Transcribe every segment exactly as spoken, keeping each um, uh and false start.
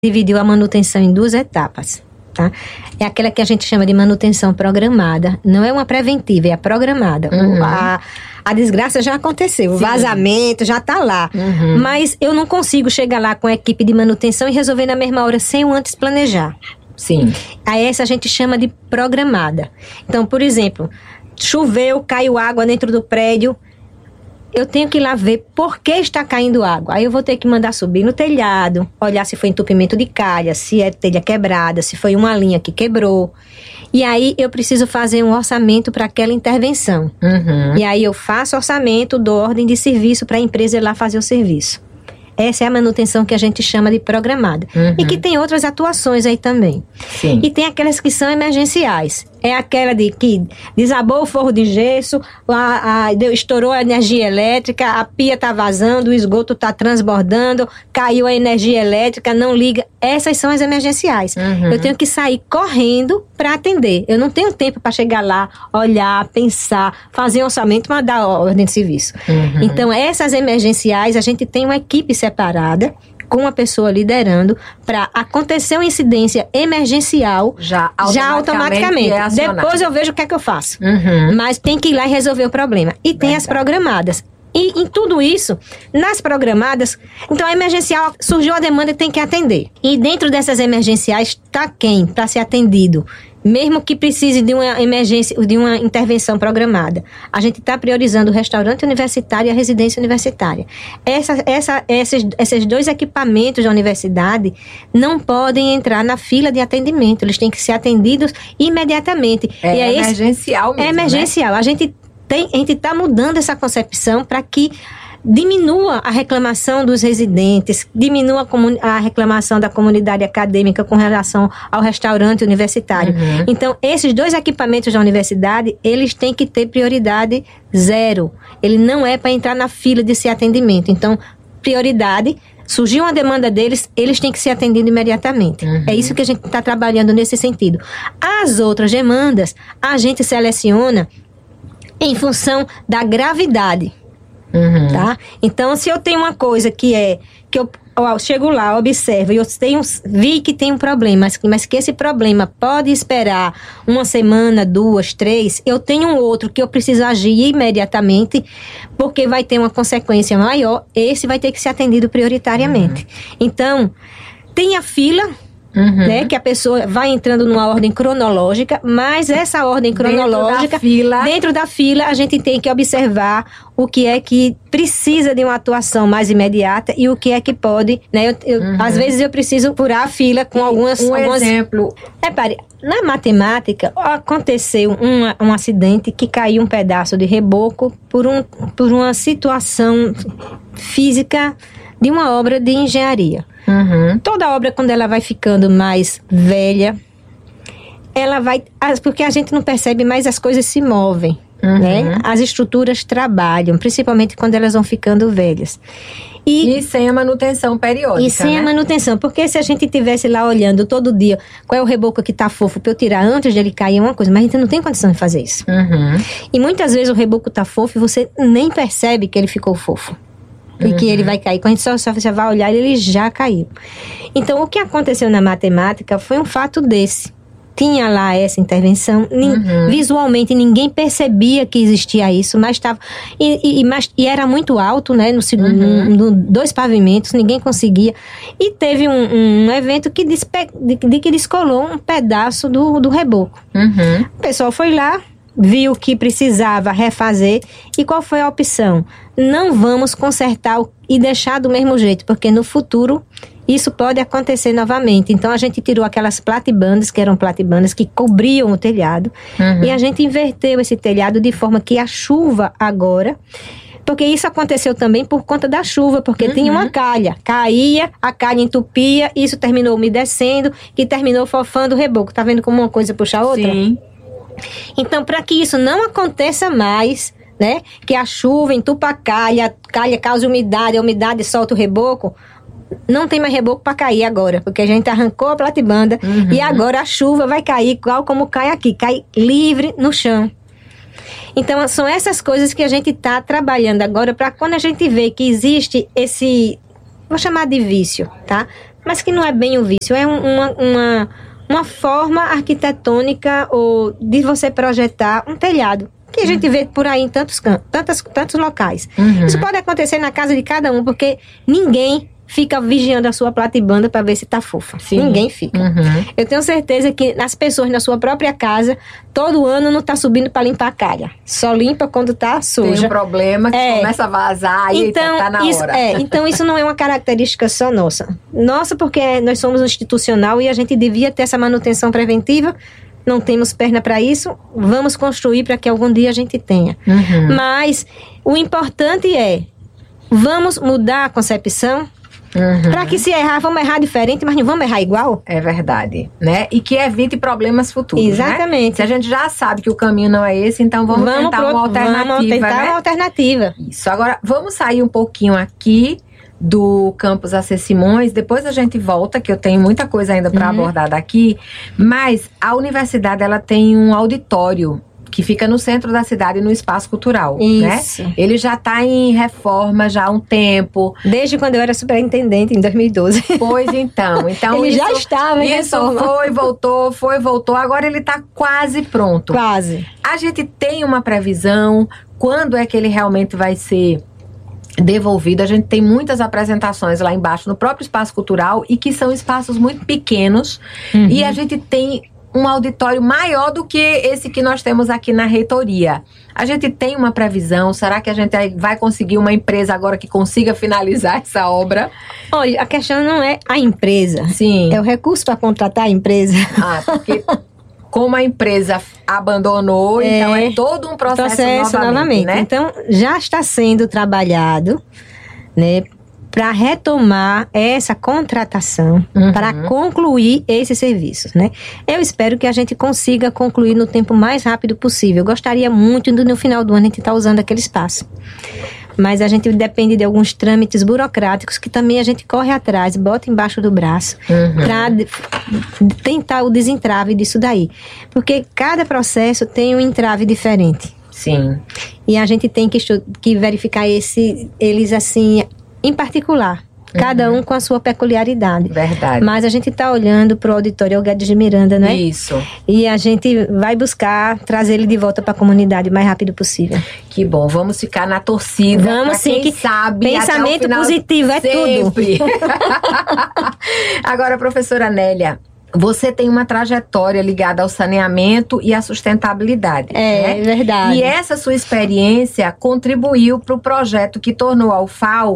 dividiu a manutenção em duas etapas, tá? É aquela que a gente chama de manutenção programada. Não é uma preventiva, é a programada. Uhum. A, a desgraça já aconteceu, o Sim. vazamento já está lá. Uhum. Mas eu não consigo chegar lá com a equipe de manutenção e resolver na mesma hora sem o antes planejar. Sim. A essa a gente chama de programada. Então, por exemplo, choveu, caiu água dentro do prédio. Eu tenho que ir lá ver por que está caindo água. Aí eu vou ter que mandar subir no telhado, olhar se foi entupimento de calha, se é telha quebrada, se foi uma linha que quebrou. E aí eu preciso fazer um orçamento para aquela intervenção. Uhum. E aí eu faço orçamento, dou ordem de serviço para a empresa ir lá fazer o serviço. Essa é a manutenção que a gente chama de programada. Uhum. E que tem outras atuações aí também. Sim. E tem aquelas que são emergenciais. É aquela de que desabou o forro de gesso, a, a, deu, estourou a energia elétrica, a pia está vazando, o esgoto está transbordando, caiu a energia elétrica, não liga. Essas são as emergenciais. Uhum. Eu tenho que sair correndo para atender. Eu não tenho tempo para chegar lá, olhar, pensar, fazer um orçamento, mandar ordem de serviço. Uhum. Então, essas emergenciais, a gente tem uma equipe separada, com uma pessoa liderando, para acontecer uma incidência emergencial, Já automaticamente. Já automaticamente. É acionado. Depois eu vejo o que é que eu faço. Uhum. Mas tem que ir lá e resolver o problema. E tem Verdade. as programadas. E em tudo isso, nas programadas, então a emergencial surgiu a demanda e tem que atender. E dentro dessas emergenciais está quem para ser atendido? Mesmo que precise de uma emergência, de uma intervenção programada. A gente está priorizando o restaurante universitário e a residência universitária. Essa, essa, esses, esses dois equipamentos da universidade não podem entrar na fila de atendimento. Eles têm que ser atendidos imediatamente. É, e é emergencial mesmo, É emergencial. Né? A gente tem, a gente está mudando essa concepção para que diminua a reclamação dos residentes, diminua a, a reclamação da comunidade acadêmica com relação ao restaurante universitário. Uhum. Então, esses dois equipamentos da universidade, eles têm que ter prioridade zero. Ele não é para entrar na fila de ser atendimento. Então, prioridade, surgiu uma demanda deles, eles têm que ser atendidos imediatamente. Uhum. É isso que a gente está trabalhando nesse sentido. As outras demandas, a gente seleciona em função da gravidade. Uhum. Tá? Então, se eu tenho uma coisa que é que eu, eu chego lá, observo e eu tenho, vi que tem um problema, mas, mas que esse problema pode esperar uma semana, duas, três, eu tenho um outro que eu preciso agir imediatamente, porque vai ter uma consequência maior, esse vai ter que ser atendido prioritariamente. Uhum. Então, tem a fila. Uhum. Né, que a pessoa vai entrando numa ordem cronológica, mas essa ordem cronológica, dentro da fila, dentro da fila a gente tem que observar o que é que precisa de uma atuação mais imediata e o que é que pode, né, eu, eu, uhum. às vezes eu preciso furar a fila com algumas... Um algumas... exemplo. Repare, na matemática aconteceu uma, um acidente que caiu um pedaço de reboco por, um, por uma situação física de uma obra de engenharia. Uhum. Toda obra, quando ela vai ficando mais velha, ela vai... Porque a gente não percebe, mas as coisas se movem, uhum. né? As estruturas trabalham, principalmente quando elas vão ficando velhas. E, e sem a manutenção periódica, E sem né? a manutenção, porque se a gente estivesse lá olhando todo dia qual é o reboco que tá fofo para eu tirar antes de ele cair, é uma coisa, mas a gente não tem condição de fazer isso. Uhum. E muitas vezes o reboco tá fofo e você nem percebe que ele ficou fofo. E uhum. que ele vai cair. Quando só, só você vai olhar, ele já caiu. Então, o que aconteceu na matemática foi um fato desse. Tinha lá essa intervenção. Uhum. Visualmente, ninguém percebia que existia isso, mas estava... E, e, mas, e era muito alto, né? No segundo, uhum. no, no, dois pavimentos, ninguém conseguia. E teve um, um evento que, despe, de, de que descolou um pedaço do, do reboco. Uhum. O pessoal foi lá, viu que precisava refazer. E qual foi a opção? Não vamos consertar e deixar do mesmo jeito, porque no futuro isso pode acontecer novamente. Então a gente tirou aquelas platibandas, que eram platibandas que cobriam o telhado, uhum. e a gente inverteu esse telhado de forma que a chuva agora... Porque isso aconteceu também por conta da chuva, porque uhum. tinha uma calha. Caía, a calha entupia, isso terminou umedecendo, que terminou fofando o reboco. Tá vendo como uma coisa puxa a outra? Sim. Então, para que isso não aconteça mais, né? Que a chuva entupa a calha, a calha causa umidade, a umidade solta o reboco. Não tem mais reboco para cair agora, porque a gente arrancou a platibanda uhum. e agora a chuva vai cair igual como cai aqui, cai livre no chão. Então, são essas coisas que a gente está trabalhando agora para quando a gente vê que existe esse, vou chamar de vício, tá? mas que não é bem um vício, é um, uma, uma, uma forma arquitetônica ou de você projetar um telhado, que a gente vê por aí em tantos, tantos, tantos locais. Uhum. Isso pode acontecer na casa de cada um, porque ninguém fica vigiando a sua platibanda para ver se tá fofa. Sim. Ninguém fica. Uhum. Eu tenho certeza que as pessoas na sua própria casa, todo ano não tá subindo para limpar a calha. Só limpa quando tá suja. Tem um problema que é. começa a vazar e então, tá na isso, hora. É, então isso não é uma característica só nossa. Nossa, porque nós somos um institucional e a gente devia ter essa manutenção preventiva. Não temos perna para isso, vamos construir para que algum dia a gente tenha. Uhum. Mas o importante é, vamos mudar a concepção. Uhum. Para que se errar, vamos errar diferente, mas não vamos errar igual? É verdade, né? E que evite problemas futuros, exatamente. Né? Se a gente já sabe que o caminho não é esse, então vamos, vamos tentar pro, uma alternativa, Vamos tentar né? uma alternativa. Isso. Agora, vamos sair um pouquinho aqui do campus A C Simões, depois a gente volta, que eu tenho muita coisa ainda para uhum. abordar daqui, mas a universidade, ela tem um auditório que fica no centro da cidade, no espaço cultural, isso. Né? Ele já está em reforma já há um tempo. Desde quando eu era superintendente, em dois mil e doze. Pois então. então ele isso, já estava em Isso reforma. foi, voltou, foi, voltou. Agora ele está quase pronto. Quase. A gente tem uma previsão, quando é que ele realmente vai ser devolvido? A gente tem muitas apresentações lá embaixo, no próprio espaço cultural, e que são espaços muito pequenos. Uhum. E a gente tem um auditório maior do que esse que nós temos aqui na reitoria. A gente tem uma previsão? Será que a gente vai conseguir uma empresa agora que consiga finalizar essa obra? Olha, a questão não é a empresa. Sim. É o recurso para contratar a empresa. Ah, porque como a empresa abandonou, é, então é todo um processo, processo novamente, novamente, né? Então, já está sendo trabalhado, né, para retomar essa contratação, uhum. para concluir esses serviços, né? Eu espero que a gente consiga concluir no tempo mais rápido possível. Eu gostaria muito de, no final do ano, a gente estar usando aquele espaço. Mas a gente depende de alguns trâmites burocráticos que também a gente corre atrás, bota embaixo do braço, uhum. para tentar o desentrave disso daí. Porque cada processo tem um entrave diferente. Sim. E a gente tem que, que verificar esse, eles assim, em particular. Cada uhum. um com a sua peculiaridade. Verdade. Mas a gente está olhando para o auditório Guedes de Miranda, né? Isso. E a gente vai buscar trazer ele de volta para a comunidade o mais rápido possível. Que bom. Vamos ficar na torcida. Vamos sim, quem que sabe. Pensamento positivo é sempre. tudo. Agora, professora Nélia, você tem uma trajetória ligada ao saneamento e à sustentabilidade. É, né? É verdade. E essa sua experiência contribuiu para o projeto que tornou a U F A L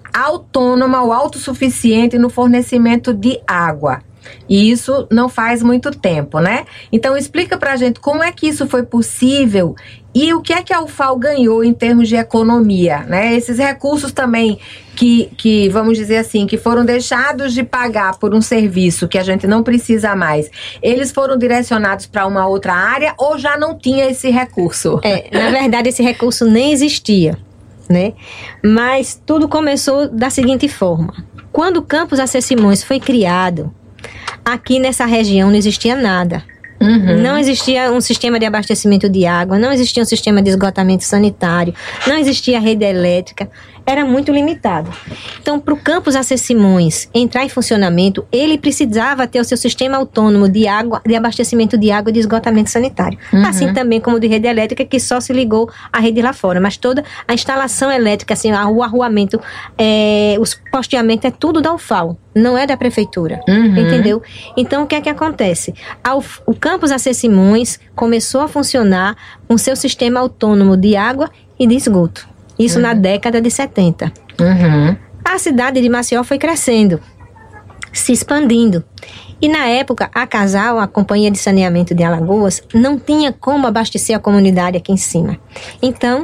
autônoma ou autossuficiente no fornecimento de água. E isso não faz muito tempo, né? Então explica pra gente como é que isso foi possível e o que é que a U F A L ganhou em termos de economia, né? Esses recursos também que, que, vamos dizer assim, que foram deixados de pagar por um serviço que a gente não precisa mais, eles foram direcionados para uma outra área ou já não tinha esse recurso? É, na verdade esse recurso nem existia, né? Mas tudo começou da seguinte forma. Quando o campus A C Simões foi criado, aqui nessa região não existia nada. Uhum. Não existia um sistema de abastecimento de água, não existia um sistema de esgotamento sanitário, não existia rede elétrica, era muito limitado. Então, para o campus A C Simões entrar em funcionamento, ele precisava ter o seu sistema autônomo de água, de abastecimento de água e de esgotamento sanitário. Uhum. Assim também como de rede elétrica, que só se ligou à rede lá fora. Mas toda a instalação elétrica, assim, o arruamento, é, os posteamentos, é tudo da U F A L, não é da prefeitura. Uhum. Entendeu? Então, o que é que acontece? A U F, o campus A C Simões começou a funcionar com seu sistema autônomo de água e de esgoto. Isso uhum. na década de setenta. Uhum. A cidade de Maceió foi crescendo, se expandindo. E na época, a Casal, a Companhia de Saneamento de Alagoas, não tinha como abastecer a comunidade aqui em cima. Então,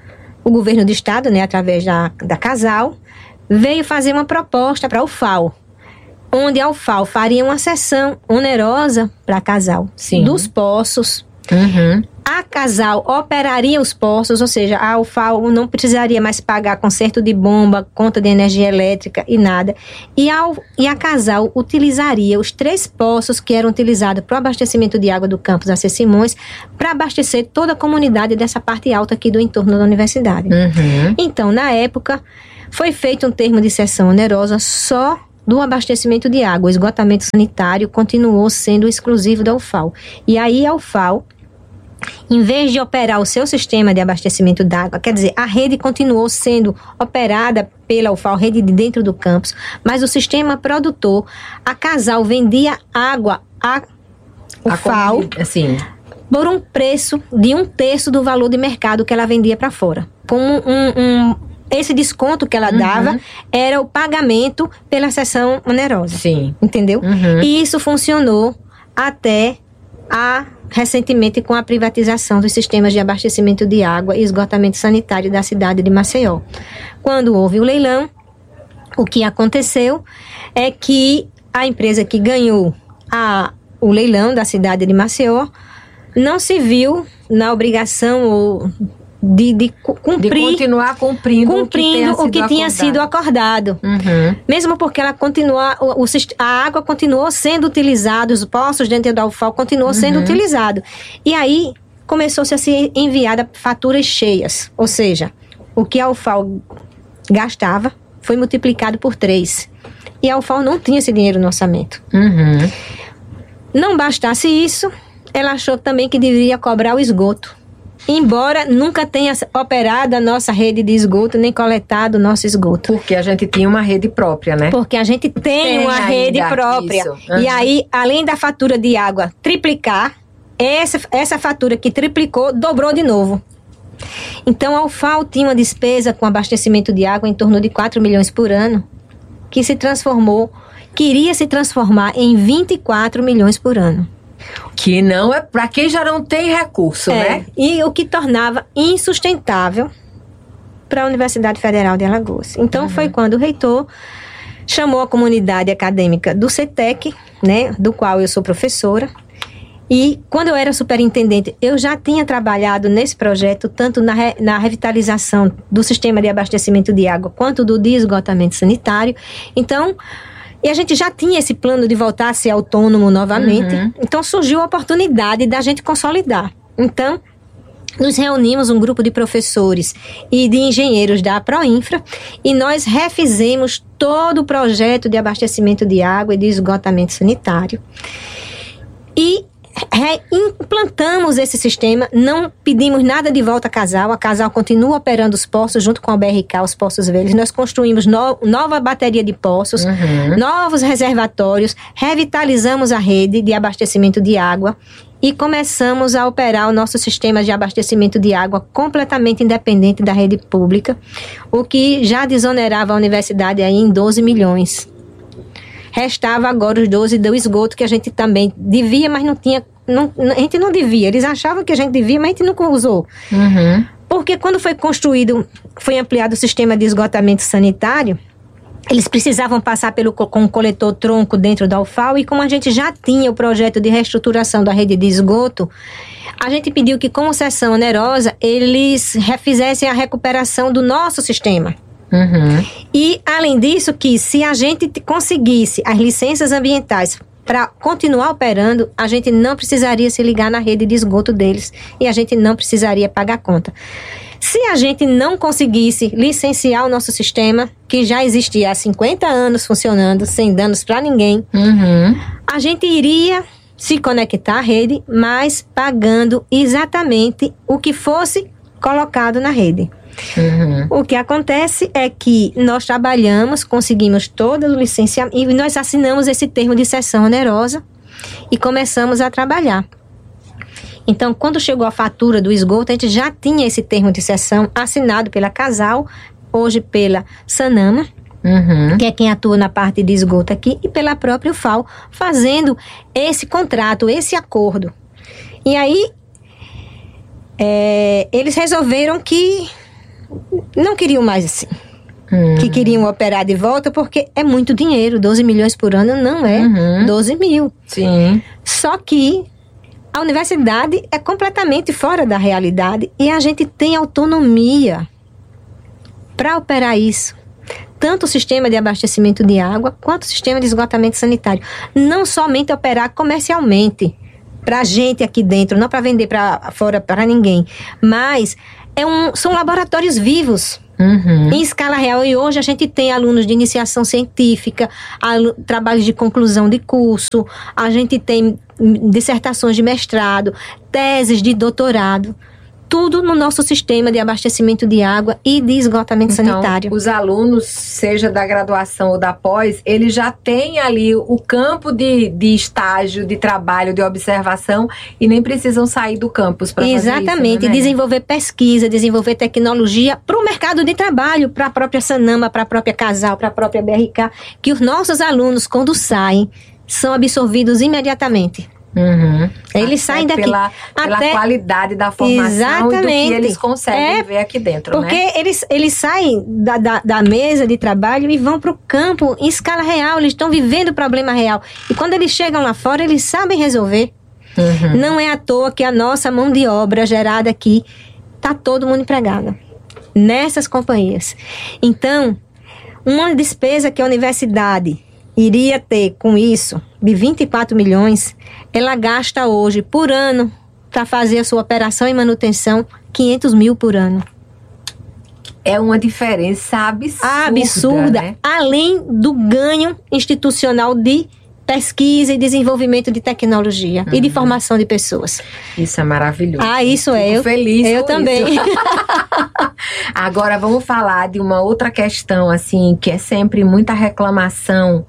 o governo do estado, né, através da, da Casal, veio fazer uma proposta para a U F A L, onde a U F A L faria uma cessão onerosa para a Casal, Sim. dos poços. Uhum. A Casal operaria os poços, ou seja, a U F A L não precisaria mais pagar conserto de bomba, conta de energia elétrica e nada. E a, e a Casal utilizaria os três poços que eram utilizados para o abastecimento de água do campus A C Simões para abastecer toda a comunidade dessa parte alta aqui do entorno da universidade. Uhum. Então, na época, foi feito um termo de cessão onerosa só do abastecimento de água. O esgotamento sanitário continuou sendo exclusivo da U F A O. E aí a U F A O, em vez de operar o seu sistema de abastecimento d'água, quer dizer, a rede continuou sendo operada pela U F A O, rede de dentro do campus, mas o sistema produtor, a Casal vendia água a U F A O, assim, por um preço de um terço do valor de mercado que ela vendia para fora. Com um, um, esse desconto que ela uhum. dava era o pagamento pela cessão onerosa. Sim. Entendeu? Uhum. E isso funcionou até a, recentemente com a privatização dos sistemas de abastecimento de água e esgotamento sanitário da cidade de Maceió. Quando houve o leilão, o que aconteceu é que a empresa que ganhou a, o leilão da cidade de Maceió não se viu na obrigação ou de, de cumprir... De continuar cumprindo, cumprindo o que, o que tinha sido acordado. Uhum. Mesmo porque ela continua, o, o, a água continuou sendo utilizada, os poços dentro da U F A O continuou uhum. sendo utilizado. E aí começou-se a ser enviada faturas cheias. Ou seja, o que a U F A O gastava foi multiplicado por três. E a U F A O não tinha esse dinheiro no orçamento. Uhum. Não bastasse isso, ela achou também que deveria cobrar o esgoto. Embora nunca tenha operado a nossa rede de esgoto, nem coletado o nosso esgoto. Porque a gente tinha uma rede própria, né? Porque a gente tem, tem uma rede própria. Uhum. E aí, além da fatura de água triplicar, essa, essa fatura que triplicou, dobrou de novo. Então, a U F A O tinha uma despesa com abastecimento de água em torno de quatro milhões por ano, que se transformou, queria se transformar em vinte e quatro milhões por ano. Que não é para quem já não tem recurso, é, né? E o que tornava insustentável para a Universidade Federal de Alagoas. Então, uhum. foi quando o reitor chamou a comunidade acadêmica do CETEC, né, do qual eu sou professora. E quando eu era superintendente, eu já tinha trabalhado nesse projeto, tanto na, re, na revitalização do sistema de abastecimento de água, quanto do de esgotamento sanitário. Então, e a gente já tinha esse plano de voltar a ser autônomo novamente. Uhum. Então, surgiu a oportunidade da gente consolidar. Então, nos reunimos um grupo de professores e de engenheiros da Proinfra e nós refizemos todo o projeto de abastecimento de água e de esgotamento sanitário. E implantamos esse sistema, não pedimos nada de volta à Casal, a Casal continua operando os poços junto com a B R K, os poços velhos, nós construímos no, nova bateria de poços, uhum. novos reservatórios, revitalizamos a rede de abastecimento de água e começamos a operar o nosso sistema de abastecimento de água completamente independente da rede pública, o que já desonerava a universidade aí em doze milhões. Restava agora os doze do esgoto, que a gente também devia, mas não tinha... Não, a gente não devia. Eles achavam que a gente devia, mas a gente nunca usou. Uhum. Porque quando foi construído, foi ampliado o sistema de esgotamento sanitário, eles precisavam passar pelo, com o coletor tronco dentro da U F A O, e como a gente já tinha o projeto de reestruturação da rede de esgoto, a gente pediu que, como sessão onerosa, eles refizessem a recuperação do nosso sistema. Uhum. E, além disso, que se a gente conseguisse as licenças ambientais para continuar operando, a gente não precisaria se ligar na rede de esgoto deles e a gente não precisaria pagar conta. Se a gente não conseguisse licenciar o nosso sistema, que já existia há cinquenta anos funcionando, sem danos para ninguém, uhum. a gente iria se conectar à rede, mas pagando exatamente o que fosse colocado na rede. Uhum. O que acontece é que nós trabalhamos, conseguimos todo o licenciamento e nós assinamos esse termo de cessão onerosa e começamos a trabalhar. Então, quando chegou a fatura do esgoto, a gente já tinha esse termo de cessão assinado pela Casal, hoje pela Sanama, uhum. que é quem atua na parte de esgoto aqui, e pela própria U F A O, fazendo esse contrato, esse acordo. E aí, é, eles resolveram que não queriam mais assim. Uhum. Que queriam operar de volta, porque é muito dinheiro. doze milhões por ano não é uhum. doze mil. Sim. Só que a universidade é completamente fora da realidade e a gente tem autonomia para operar isso. Tanto o sistema de abastecimento de água, quanto o sistema de esgotamento sanitário. Não somente operar comercialmente para a gente aqui dentro, não para vender para fora para ninguém, mas é um, são laboratórios vivos. Uhum. Em escala real. E hoje a gente tem alunos de iniciação científica, alu- trabalhos de conclusão de curso, a gente tem dissertações de mestrado, teses de doutorado. Tudo no nosso sistema de abastecimento de água e de esgotamento então, sanitário. Os alunos, seja da graduação ou da pós, eles já têm ali o campo de, de estágio, de trabalho, de observação e nem precisam sair do campus para fazer isso. Exatamente, né? desenvolver pesquisa, desenvolver tecnologia para o mercado de trabalho, para a própria Sanama, para a própria Casal, para a própria B R K, que os nossos alunos, quando saem, são absorvidos imediatamente. Uhum. Eles Até saem daqui pela, pela até... qualidade da formação Exatamente. e do que eles conseguem é ver aqui dentro, porque né? eles, eles saem da, da, da mesa de trabalho e vão para o campo em escala real, eles estão vivendo o problema real. E quando eles chegam lá fora, eles sabem resolver. Uhum. Não é à toa que a nossa mão de obra gerada aqui está todo mundo empregado nessas companhias. Então, uma despesa que a universidade iria ter com isso, de vinte e quatro milhões, ela gasta hoje, por ano, para fazer a sua operação e manutenção, quinhentos mil por ano. É uma diferença absurda. Absurda, né? Além do ganho institucional de pesquisa e desenvolvimento de tecnologia uhum. e de formação de pessoas. Isso é maravilhoso. Ah, isso Fico é. Eu, feliz eu com também. Isso. Agora vamos falar de uma outra questão, assim, que é sempre muita reclamação,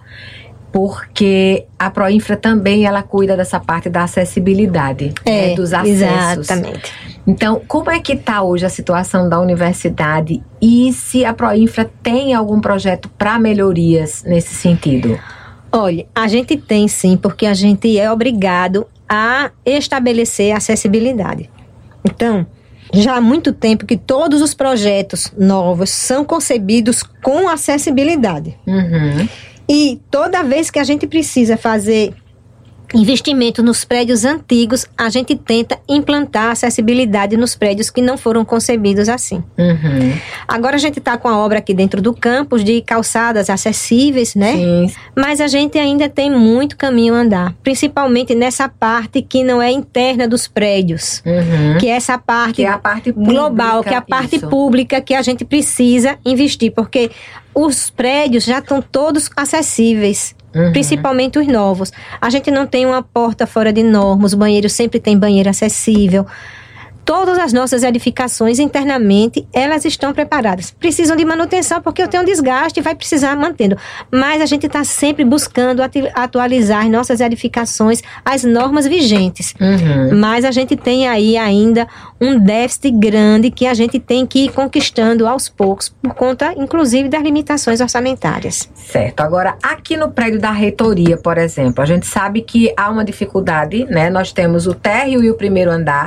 porque a Proinfra também ela cuida dessa parte da acessibilidade, é, né, dos acessos. Exatamente. Então, como é que está hoje a situação da universidade e se a Proinfra tem algum projeto para melhorias nesse sentido? Olha, a gente tem sim, porque a gente é obrigado a estabelecer a acessibilidade. Então, já há muito tempo que todos os projetos novos são concebidos com acessibilidade. Uhum. E toda vez que a gente precisa fazer investimento nos prédios antigos, a gente tenta implantar acessibilidade nos prédios que não foram concebidos assim. Uhum. Agora a gente está com a obra aqui dentro do campus de calçadas acessíveis, né? Sim. Mas a gente ainda tem muito caminho a andar, principalmente nessa parte que não é interna dos prédios, uhum. que é essa parte, que é a parte pública, global, que é a parte isso. pública que a gente precisa investir, porque os prédios já estão todos acessíveis. Uhum. Principalmente os novos. A gente não tem uma porta fora de norma, os banheiros sempre tem banheiro acessível. Todas as nossas edificações internamente, elas estão preparadas. Precisam de manutenção porque eu tenho um desgaste e vai precisar mantendo. Mas a gente está sempre buscando atualizar nossas edificações às normas vigentes. Uhum. Mas a gente tem aí ainda um déficit grande que a gente tem que ir conquistando aos poucos, por conta, inclusive, das limitações orçamentárias. Certo. Agora, aqui no prédio da reitoria, por exemplo, a gente sabe que há uma dificuldade, né? Nós temos o térreo e o primeiro andar.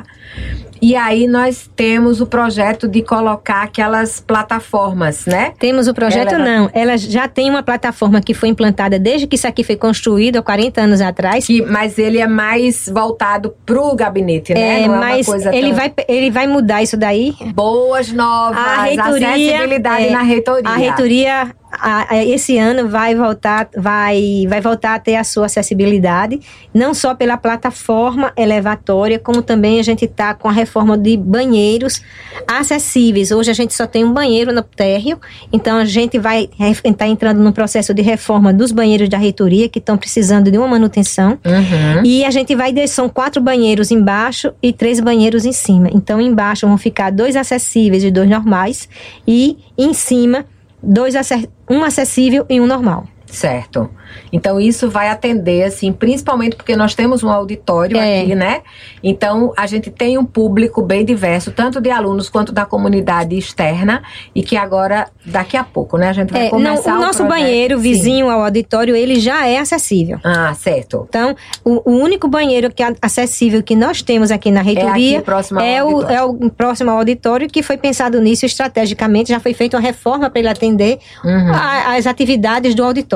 E aí nós temos o projeto de colocar aquelas plataformas, né? Temos o projeto, ela não. Ela já tem uma plataforma que foi implantada desde que isso aqui foi construído há quarenta anos atrás. Que, mas ele é mais voltado pro gabinete, né? É, não é mas uma coisa ele, tão... vai, ele vai mudar isso daí. Boas novas, A reitoria, acessibilidade é, na reitoria. A reitoria... A, a, esse ano vai voltar, vai, vai voltar a ter a sua acessibilidade, não só pela plataforma elevatória, como também a gente está com a reforma de banheiros acessíveis. Hoje a gente só tem um banheiro no térreo, então a gente vai estar entrando no processo de reforma dos banheiros da reitoria, que estão precisando de uma manutenção. Uhum. E a gente vai, são quatro banheiros embaixo e três banheiros em cima. Então embaixo vão ficar dois acessíveis e dois normais, e em cima dois, um acessível e um normal. Certo. Então isso vai atender, assim, principalmente porque nós temos um auditório é. aqui, né? Então a gente tem um público bem diverso, tanto de alunos quanto da comunidade externa, e que agora, daqui a pouco, né, a gente vai é, começar não, o nosso projeto, banheiro sim. vizinho ao auditório, ele já é acessível. Ah, certo. Então, o, o único banheiro que é acessível que nós temos aqui na reitoria é, aqui próximo ao é, o, é o próximo ao auditório, que foi pensado nisso estrategicamente, já foi feita uma reforma para ele atender uhum. a, as atividades do auditório.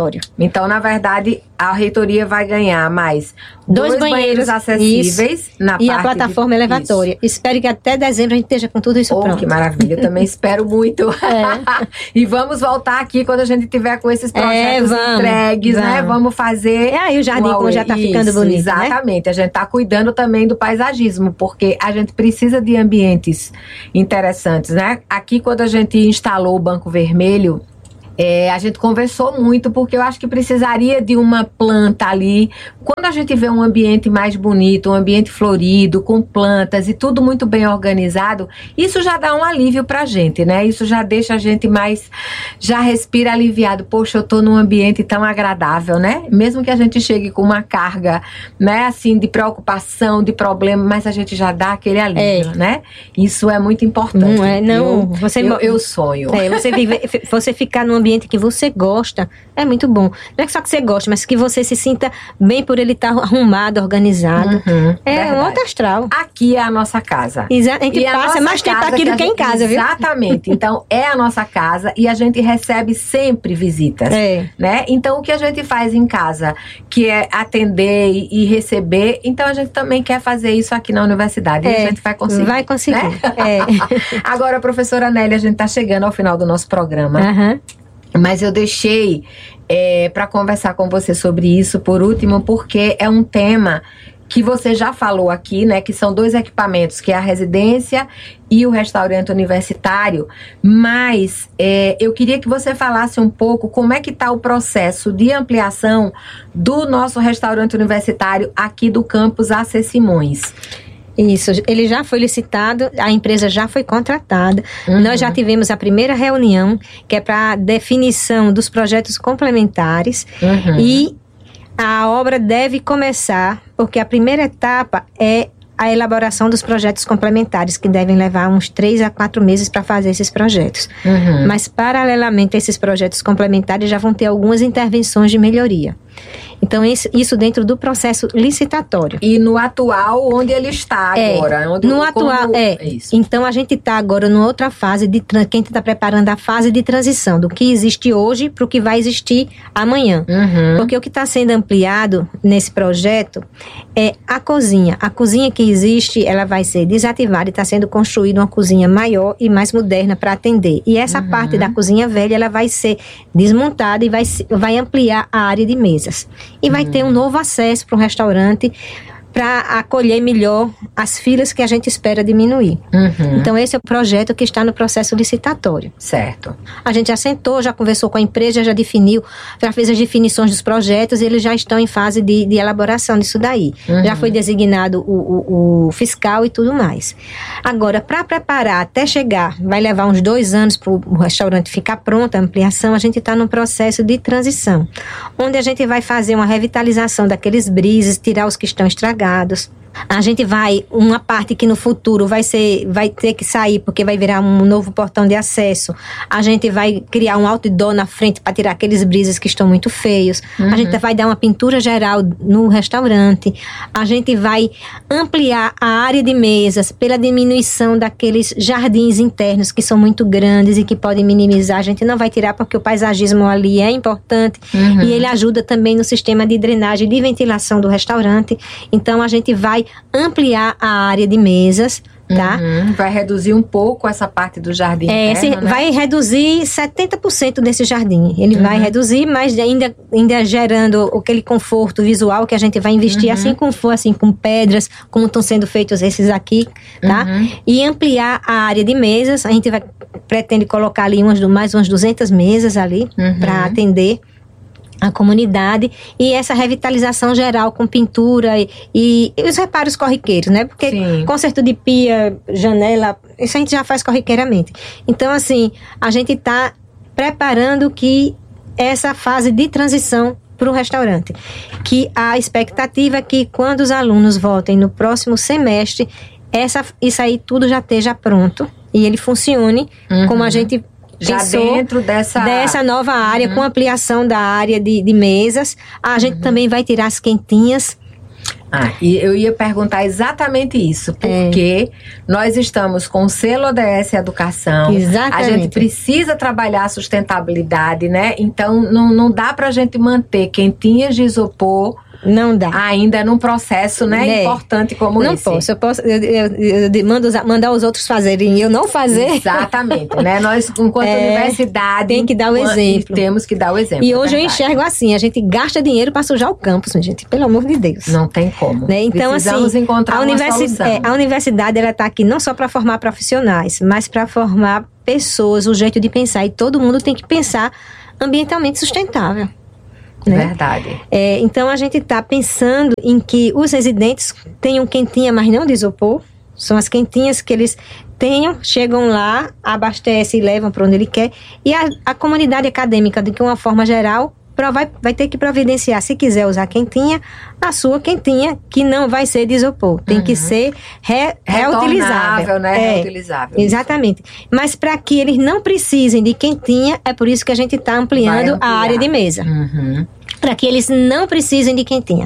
licitatório. Então, na verdade, a reitoria vai ganhar mais dois, dois banheiros, banheiros acessíveis isso, na e parte a plataforma de... elevatória. Isso. Espero que até dezembro a gente esteja com tudo isso oh, pronto. Que maravilha, eu também espero muito. É. E vamos voltar aqui quando a gente tiver com esses projetos é, vamos, entregues, vamos. né? Vamos fazer... É aí o jardim uma... como já está ficando bonito, exatamente. Né? A gente está cuidando também do paisagismo, porque a gente precisa de ambientes interessantes, né? Aqui, quando a gente instalou o Banco Vermelho, É, a gente conversou muito, porque eu acho que precisaria de uma planta ali. Quando a gente vê um ambiente mais bonito, um ambiente florido, com plantas e tudo muito bem organizado, isso já dá um alívio pra gente, né? Isso já deixa a gente mais, já respira aliviado. Poxa, eu tô num ambiente tão agradável, né? Mesmo que a gente chegue com uma carga, né, assim, de preocupação, de problema, mas a gente já dá aquele alívio, é. né? Isso é muito importante. Não é, não. Eu, você, eu, eu sonho. É, você, vive, você ficar num ambiente que você gosta, é muito bom. Não é só que você gosta, mas que você se sinta bem por ele estar arrumado, organizado. Uhum, é verdade. Um outro astral. Aqui é a nossa casa. Exa a gente e passa a mais tempo aqui do que em casa, viu? Exatamente. Então, é a nossa casa e a gente recebe sempre visitas. É. Né? Então, o que a gente faz em casa, que é atender e, e receber, então a gente também quer fazer isso aqui na universidade. É. E a gente vai conseguir. Vai conseguir. Né? É. Agora, professora Nélia, a gente está chegando ao final do nosso programa. Aham. Uhum. Mas eu deixei é, para conversar com você sobre isso, por último, porque é um tema que você já falou aqui, né? Que são dois equipamentos, que é a residência e o restaurante universitário. Mas é, eu queria que você falasse um pouco como é que está o processo de ampliação do nosso restaurante universitário aqui do campus A C Simões. Isso, ele já foi licitado, a empresa já foi contratada. Uhum. Nós já tivemos a primeira reunião, que é para definição dos projetos complementares. Uhum. E a obra deve começar, porque a primeira etapa é a elaboração dos projetos complementares, que devem levar uns três a quatro meses para fazer esses projetos. Uhum. Mas, paralelamente a esses projetos complementares, já vão ter algumas intervenções de melhoria. Então, isso, isso dentro do processo licitatório. E no atual, onde ele está é, agora? Onde, no atual, como... é. Isso. Então, a gente está agora numa outra fase, de quem está preparando a fase de transição, do que existe hoje para o que vai existir amanhã. Uhum. Porque o que está sendo ampliado nesse projeto é a cozinha. A cozinha que existe, ela vai ser desativada e está sendo construída uma cozinha maior e mais moderna para atender. E essa uhum. parte da cozinha velha, ela vai ser desmontada e vai, vai ampliar a área de mesas. E vai uhum. ter um novo acesso para o restaurante para acolher melhor as filas que a gente espera diminuir. Uhum. Então, esse é o projeto que está no processo licitatório. Certo. A gente já sentou, já conversou com a empresa, já definiu, já fez as definições dos projetos e eles já estão em fase de, de elaboração disso daí. Uhum. Já foi designado o, o, o fiscal e tudo mais. Agora, para preparar até chegar, vai levar uns dois anos para o restaurante ficar pronto, a ampliação, a gente está num processo de transição, onde a gente vai fazer uma revitalização daqueles brises, tirar os que estão estragados. A gente vai, uma parte que no futuro vai ser, vai ter que sair porque vai virar um novo portão de acesso. A gente vai criar um outdoor na frente para tirar aqueles brises que estão muito feios. Uhum. A gente vai dar uma pintura geral no restaurante. A gente vai ampliar a área de mesas pela diminuição daqueles jardins internos que são muito grandes e que podem minimizar. A gente não vai tirar porque o paisagismo ali é importante uhum. e ele ajuda também no sistema de drenagem e de ventilação do restaurante. Então a gente vai ampliar a área de mesas, tá? Uhum. Vai reduzir um pouco essa parte do jardim é, interno, esse, né? Vai reduzir setenta por cento desse jardim. Ele uhum. vai reduzir, mas ainda, ainda gerando aquele conforto visual que a gente vai investir, uhum. assim como for, assim, com pedras, como estão sendo feitos esses aqui, tá? Uhum. E ampliar a área de mesas. A gente vai, pretende colocar ali umas, mais umas duzentas mesas ali, uhum. para atender a comunidade, e essa revitalização geral com pintura e, e, e os reparos corriqueiros, né? Porque Sim. conserto de pia, janela, isso a gente já faz corriqueiramente. Então, assim, a gente está preparando que essa fase de transição para o restaurante, que a expectativa é que quando os alunos voltem no próximo semestre, essa, isso aí tudo já esteja pronto e ele funcione uhum. como a gente já dentro dessa... dessa nova área, uhum. com ampliação da área de, de mesas. A gente uhum. também vai tirar as quentinhas Ah, e eu ia perguntar exatamente isso, porque é. nós estamos com o selo O D S Educação, Exatamente. A gente precisa trabalhar a sustentabilidade, né? Então não, não dá pra gente manter quentinhas de isopor não dá. ainda num processo, né, é. importante como não esse. Não posso, eu posso eu, eu, eu mando, mandar os outros fazerem e eu não fazer. Exatamente, né? Nós, enquanto é, universidade, tem que dar o exemplo. Temos que dar o exemplo. E hoje eu enxergo assim, a gente gasta dinheiro para sujar o campus, gente, pelo amor de Deus. Não tem como. Né? Então, Precisamos assim, encontrar a, uma universi solução. É, a universidade ela está aqui não só para formar profissionais, mas para formar pessoas, o jeito de pensar. E todo mundo tem que pensar ambientalmente sustentável. Né? Verdade. É, então a gente está pensando em que os residentes tenham quentinha, mas não de isopor. São as quentinhas que eles tenham, chegam lá, abastecem e levam para onde ele quer. E a, a comunidade acadêmica, de uma forma geral, vai, vai ter que providenciar, se quiser usar quentinha, a sua quentinha, que não vai ser de isopor. Tem uhum. que ser re, reutilizável. Né? É, reutilizável. Exatamente. Mas para que eles não precisem de quentinha, é por isso que a gente está ampliando a área de mesa. Uhum. Para que eles não precisem de quentinha.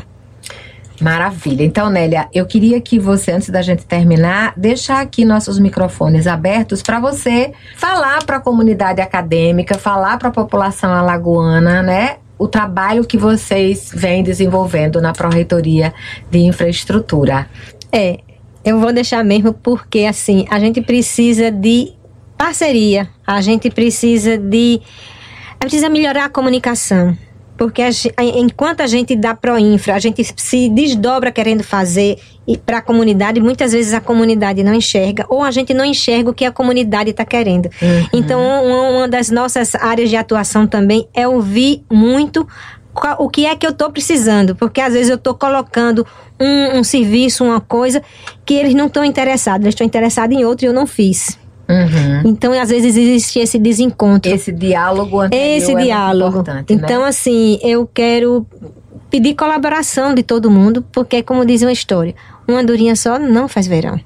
Maravilha. Então, Nélia, eu queria que você, antes da gente terminar, deixar aqui nossos microfones abertos para você falar para a comunidade acadêmica, falar para a população alagoana, né? O trabalho que vocês vêm desenvolvendo na Pró-Reitoria de Infraestrutura. É, eu vou deixar mesmo porque, assim, a gente precisa de parceria, a gente precisa de... precisa melhorar a comunicação. Porque a, enquanto a gente dá Proinfra, a gente se desdobra querendo fazer para a comunidade, muitas vezes a comunidade não enxerga, ou a gente não enxerga o que a comunidade está querendo. Uhum. Então, uma, uma das nossas áreas de atuação também é ouvir muito qual, o que é que eu estou precisando, porque às vezes eu estou colocando um, um serviço, uma coisa, que eles não estão interessados, eles estão interessados em outro e eu não fiz. Uhum. Então, às vezes existe esse desencontro. Esse diálogo anterior Esse é diálogo. Muito importante, então, né? assim, eu quero pedir colaboração de todo mundo, porque, como diz uma história, uma andorinha só não faz verão.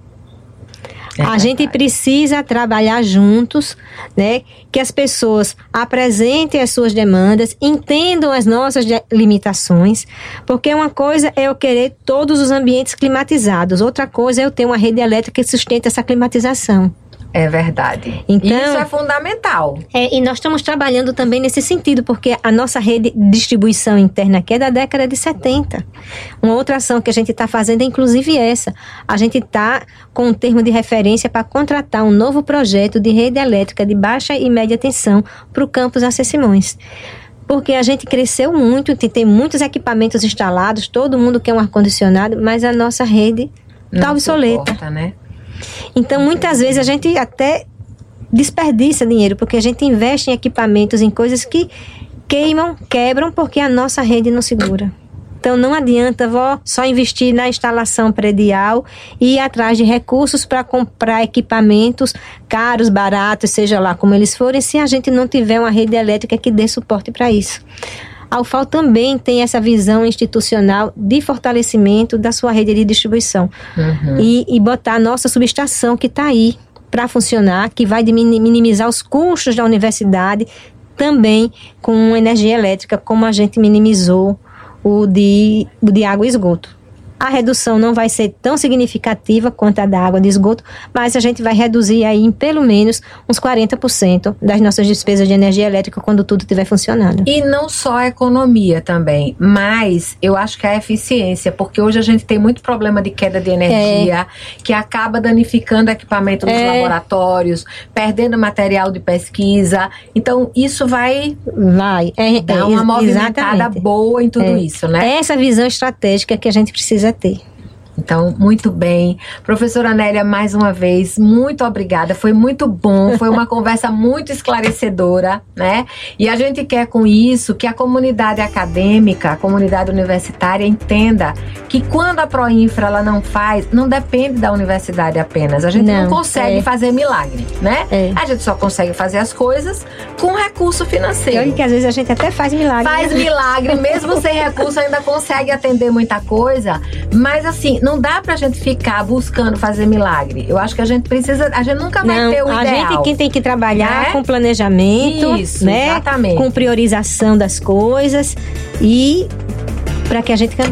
É a gente precisa trabalhar juntos, né? Que as pessoas apresentem as suas demandas, entendam as nossas limitações, porque uma coisa é eu querer todos os ambientes climatizados, outra coisa é eu ter uma rede elétrica que sustente essa climatização. É verdade. Então, isso é fundamental. É, e nós estamos trabalhando também nesse sentido, porque a nossa rede de distribuição interna aqui é da década de setenta. Uma outra ação que a gente está fazendo é inclusive essa. A gente está com um termo de referência para contratar um novo projeto de rede elétrica de baixa e média tensão para o campus Acê Simões. Porque a gente cresceu muito, tem muitos equipamentos instalados, todo mundo quer um ar-condicionado, mas a nossa rede está obsoleta. Suporta, né? Então, muitas vezes a gente até desperdiça dinheiro, porque a gente investe em equipamentos, em coisas que queimam, quebram, porque a nossa rede não segura. Então, não adianta vó, só investir na instalação predial e ir atrás de recursos para comprar equipamentos caros, baratos, seja lá como eles forem, se a gente não tiver uma rede elétrica que dê suporte para isso. A U F A L também tem essa visão institucional de fortalecimento da sua rede de distribuição. Uhum. E, e botar a nossa subestação que está aí para funcionar, que vai minimizar os custos da universidade, também com energia elétrica, como a gente minimizou o de, o de água e esgoto. A redução não vai ser tão significativa quanto a da água de esgoto, mas a gente vai reduzir aí em pelo menos uns quarenta por cento das nossas despesas de energia elétrica quando tudo estiver funcionando. E não só a economia também, mas eu acho que a eficiência, porque hoje a gente tem muito problema de queda de energia, é. que acaba danificando equipamento nos é. laboratórios, perdendo material de pesquisa. Então, isso vai, vai. É, dar é, uma movimentada exatamente. boa em tudo é. isso, né? É essa visão estratégica que a gente precisa ter. Então, muito bem. Professora Nélia, mais uma vez, muito obrigada. Foi muito bom, foi uma conversa muito esclarecedora, né? E a gente quer com isso que a comunidade acadêmica, a comunidade universitária entenda que quando a Proinfra ela não faz, não depende da universidade apenas. A gente não, não consegue é. fazer milagre, né? É. A gente só consegue fazer as coisas com recurso financeiro. Eu que às vezes a gente até faz milagre. Faz milagre, mesmo sem recurso ainda consegue atender muita coisa, mas assim, não dá pra gente ficar buscando fazer milagre. Eu acho que a gente precisa, a gente nunca vai não, ter o a ideal. A gente quem tem que trabalhar né? com planejamento, Isso, né? Exatamente. Com priorização das coisas e para que a gente caminhe.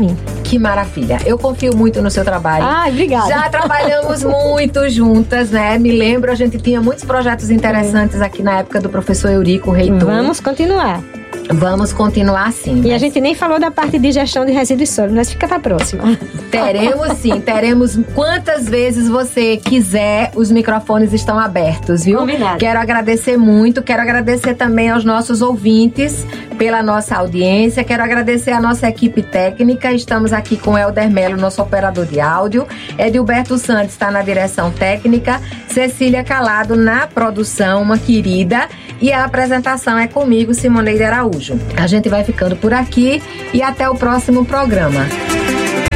Que maravilha. Eu confio muito no seu trabalho. Ai, obrigada. Já trabalhamos muito juntas, né? Me lembro, a gente tinha muitos projetos interessantes aqui na época do professor Eurico, reitor. Vamos continuar. Vamos continuar sim. E mas... a gente nem falou da parte de gestão de resíduos sólidos, mas fica pra próxima. Teremos sim, teremos quantas vezes você quiser, os microfones estão abertos, viu? Combinado. Quero agradecer muito, quero agradecer também aos nossos ouvintes pela nossa audiência, quero agradecer a nossa equipe técnica, estamos aqui com Helder Melo, nosso operador de áudio, Edilberto Santos está na direção técnica, Cecília Calado na produção, uma querida, e a apresentação é comigo, Simoneide Araújo. A gente vai ficando por aqui e até o próximo programa.